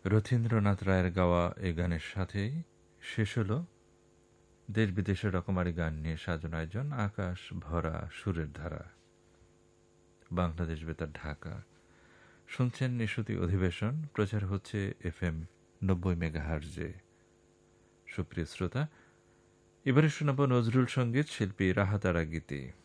রথীন্দ্রনাথ রায়ের গাওয়া এই গানের সাথেই শেষ হলো দেশ বিদেশের রকমারি গান নিয়ে সাজানো আয়োজন আকাশ ভরা সুরের ধারা। বাংলাদেশ বেতার ঢাকা। শুনছেন নিশুতি অধিবেশন, প্রচার হচ্ছে FM 90 মেগাহার্জে। সুপ্রিয় শ্রোতা, এবারে শোনাব নজরুল সঙ্গীত শিল্পী রাহাত আরা গীতি।